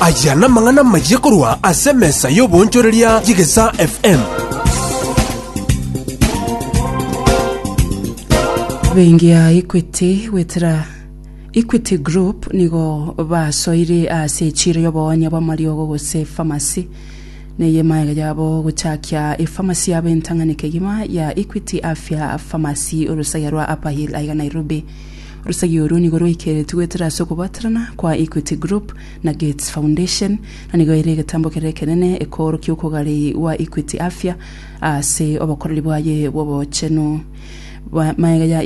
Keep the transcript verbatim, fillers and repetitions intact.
ayana mangana majekorwa asemesa yobonchoreria yigesa F M. Bengi ya Equity wetera Equity Group nigo basoire ase chiro yobonya bamariogo gose pharmacy neye maega yabo guchakya e pharmacy yabentanganike gima ya Equity Afya Pharmacy urusayarwa Upper Hill aiga Nairobi. Rusagi uruni goro ikere tuwetera soko batrana kwa Equity Group na Gates Foundation na nigo irege tambo kereke nene ekoro kyuko gari wa Equity Afya ase obakorli bwaye bobo cheno maega ya